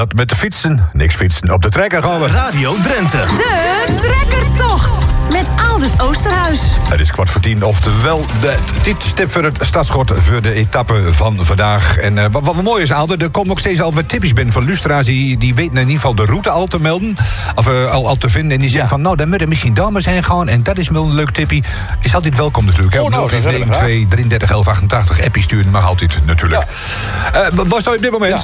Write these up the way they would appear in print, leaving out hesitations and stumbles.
Dat met de fietsen, niks fietsen. Op de trekker gaan we. Radio Drenthe. De Trekkertocht met Aldert Oosterhuis. Het is 9:15, oftewel de stip voor het startschot voor de etappe van vandaag. En wat mooi is, Aldert, er komen ook steeds al wat tipjes binnen van lustra's. Die weten in ieder geval de route al te melden. Of al te vinden. En die zeggen van, nou, dan moet er misschien dames heen gaan. En dat is wel een leuk tipje. Is altijd welkom natuurlijk. Oh, nou, 059 33 11 88. Appie sturen mag altijd natuurlijk. Ja. Waar sta je op dit moment? Ja.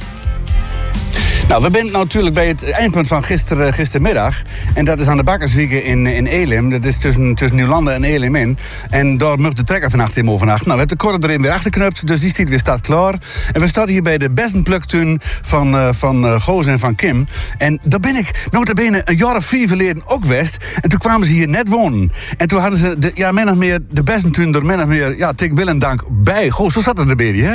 Nou, we zijn natuurlijk bij het eindpunt van gistermiddag. En dat is aan de Bakkerswieke in Elim. Dat is tussen Nieuwlanden en Elim in. En daar mag de trekker vannacht in overnachten. Nou, we hebben de korre erin weer achterknupt, dus die weer staat klaar. En we staan hier bij de bessenpluktuin van Goos en van Kim. En daar ben ik notabene een jaar of 4 geleden ook geweest. En toen kwamen ze hier net wonen. En toen hadden ze min of meer de bessentuin er min of meer, tik wil en dank bij. Goos, zo zat het erbij, hè?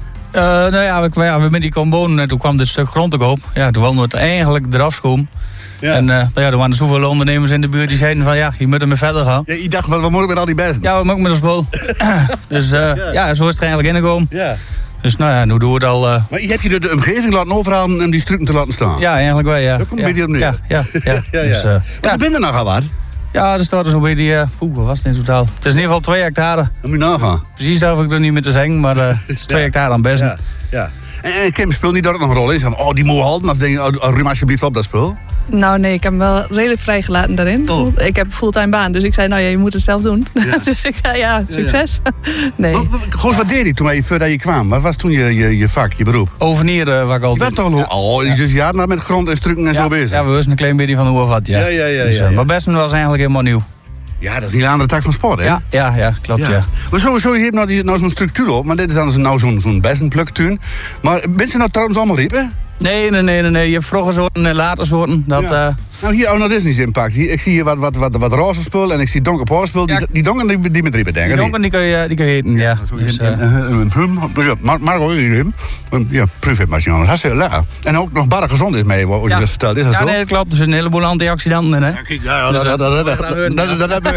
We met die komen wonen en toen kwam dit stuk grond ook op. Ja, toen wilden we het eigenlijk eraf schoen. Ja. En er waren zoveel ondernemers in de buurt die zeiden van je moet ermee verder gaan. Ja, je dacht, wat moet ik met al die bessen? Ja, we moeten met ons bol. Dus zo is het er eigenlijk ingekomen. Ja. Dus nu doen we het al... Maar heb je de omgeving laten overhalen om die strukken te laten staan? Ja, eigenlijk wel, ja. Dat komt een beetje op neer. Ja. Dus, wat ben je nou gaan wat? Ja, er staat er zo'n beetje... wat was het in totaal? Het is in ieder geval 2 hectare. Dan moet je nagaan. Precies, daar hoef ik er niet meer te zeggen, maar het is 2 hectare aan bessen. Ja. En Kim, speelt niet daar ook nog een rol in? Zeg, die moet houden, of denk je, ruim alsjeblieft op dat spul? Nou nee, ik heb hem wel redelijk vrijgelaten daarin. Oh. Ik heb een fulltime baan, dus ik zei, je moet het zelf doen. Ja. Dus ik zei, succes. Nee. Goed, wat deed je voordat je kwam? Wat was toen je vak, je beroep? Overnieren, waar ik altijd... Je bent toch dus jaren met grond en strukken en zo bezig? Ja, we wisten een klein beetje van hoe of wat, ja. Ja. Maar bessen was eigenlijk helemaal nieuw. Ja, dat is niet een andere tak van sport, hè? Ja, klopt, ja. Maar sowieso, je hebt nou zo'n structuur op, maar dit is dan nou zo'n bessenpluktuin. Maar mensen nou trouwens allemaal riepen? Nee. Je hebt vroege soorten en later soorten. Dat, Nou, hier, dat is niet impact. Ik zie hier wat roze spul en ik zie donker spul. Die donker die met riepen, denk ik. Die donker die kun je eten, ja. Maar ook in ja, proefhipmachine. Hartstikke lekker. En ook nog barre gezond is mee, wat je dat vertelt. Is dat zo? Ja, nee, dat klopt. Er zitten een heleboel antioxidanten in, hè? Dat hebben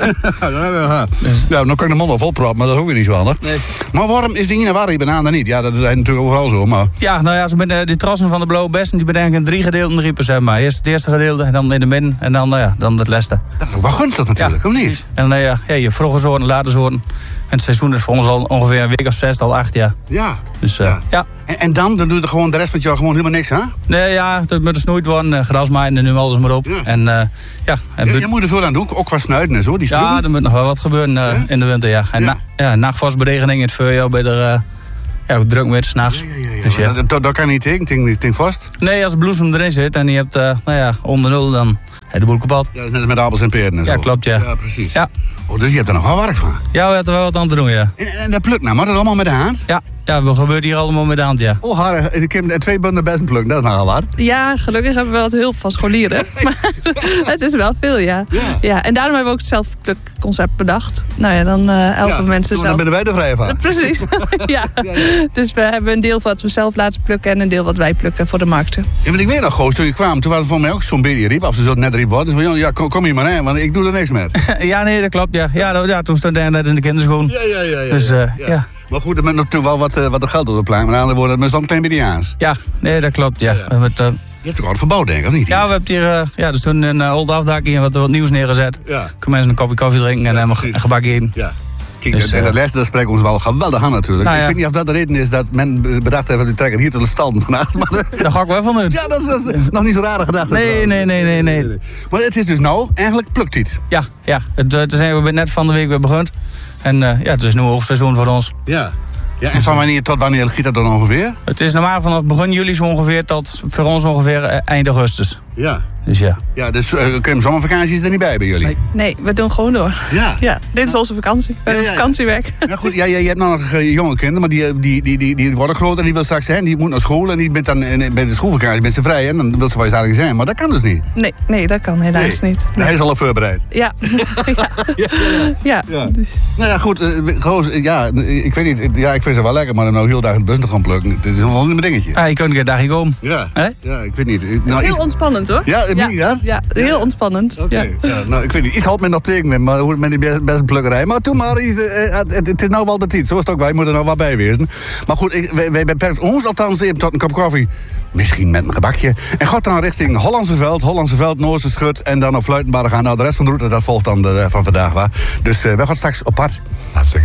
we gehad. Ja, dan kan ik de mond al volproppen, maar dat is ook weer niet zo handig. Maar waarom is die ene waar bananen niet? Ja, dat is natuurlijk overal zo, maar... Ja, ze met die trassen van de blauwe bessen, die bedenken in 3 gedeelten riepen, zeg maar. Eerst het eerste gedeelte, en dan in de midden, en dan het laatste. Dat is ook wel gunstig natuurlijk, of niet? En je vroege soorten, late soorten. En het seizoen is voor ons al ongeveer een week of 6, al 8 jaar. Ja. Dus, ja. En dan doe je gewoon de rest van het jaar gewoon helemaal niks, hè? Nee, dat moet er snoeid worden, gras maaien en nu alles maar op. Ja. En je moet er veel aan doen, ook qua snuiten en zo, die ja, er moet nog wel wat gebeuren in de winter, ja. En nachtvorstberegening in het voorjaar bij de... druk met 's nachts. Ja. Dus dat kan niet tegen vast? Nee, als de bloesem erin zit en je hebt onder 0, dan heb je de boel kapot. Ja, dat is net als met appels en peren en zo. Ja, klopt, ja. Ja, precies. Ja. Oh, dus je hebt er nog wel werk van? Ja, we hebben er wel wat aan te doen, ja. En dat plukt nou, maar dat allemaal met de hand? Ja, dat gebeurt hier allemaal met de hand, ja. Oh, ik heb 2 bunden bessen plukken, dat is nogal wat. Ja, gelukkig hebben we wat hulp van scholieren. Maar het is wel veel, ja. En daarom hebben we ook het zelfplukconcept bedacht. Nou ja, dan helpen mensen zelf. Dan ben wij er vrij van. Precies, ja. Dus we hebben een deel wat we zelf laten plukken en een deel wat wij plukken voor de markten. Ja, maar ik weet nog, Goos, toen je kwam, toen was het voor mij ook zo'n beetje riep. Of ze zo net riep worden. Dus ja, kom hier maar heen, want ik doe er niks met. Ja, nee, dat klopt, ja. Ja, toen stond hij net in de kinderschoen. Ja. Dus, ja. Maar goed, er moet natuurlijk wel wat geld op de plein. Maar aan de woorden, het is dan een klein beetje aans. Ja, nee, dat klopt, ja. Je hebt toch al het verbouwd, denk ik, of niet? Ja, we hebben hier dus toen een old afdakje en wat nieuws neergezet. Ja. Kunnen mensen een kopje koffie drinken en helemaal gebak eten. Ja. Kijk, dus, en dat laatste, dat spreekt ons wel geweldig aan natuurlijk. Nou, ja. Ik weet niet of dat de reden is dat men bedacht heeft... die trekker hier te de stand vannacht. Maar daar ga ik wel van doen. Ja, dat is nog niet zo rare gedachte. Nee. Maar het is dus nou eigenlijk plukt iets. Ja. We net van de week weer begonnen. En het is nu hoogseizoen voor ons. Ja, en van wanneer tot wanneer giet dat dan ongeveer? Het is normaal vanaf begin juli zo ongeveer tot voor ons ongeveer eind augustus. Ja. Dus ja. Ja, dus zomervakantie is er niet bij jullie? Nee, we doen gewoon door. Ja. Dit is onze vakantie. We hebben vakantiewerk. Ja, goed. Ja, je hebt nou nog jonge kinderen, maar die worden groot en die wil straks zijn. Die moet naar school en die bent dan bij de schoolvakantie bent ze vrij en dan wil ze wel eens eigenlijk zijn. Maar dat kan dus niet. Nee, dat kan helaas niet. Nee. Hij is al op voorbereid. Ja. Ja. Dus. Nou ja, goed. Ik weet niet. Ja, ik vind ze wel lekker, maar dan nou heel dag in de bus te gaan plukken. Het is wel een dingetje. Ja, je kunt een dagje komen. Ja, ik weet niet. Het is heel ontspannend, hoor. Ja, meen je dat? Ja, heel ontspannend. Oké. Ja, nou, ik weet niet. Iets houdt me nog tegen met die bessenplukkerij. Maar toen maar, het is nou wel de tijd. Zo is het ook, wij moeten er nou wat bij wezen. Maar goed, wij beperken ons althans even tot een kop koffie. misschien met een gebakje. En gaat dan richting Hollandse Veld, Noorse Schut en dan op Fluitenberg gaan. Nou, de rest van de route, dat volgt dan van vandaag. Dus wij gaan straks op pad. Hartstikke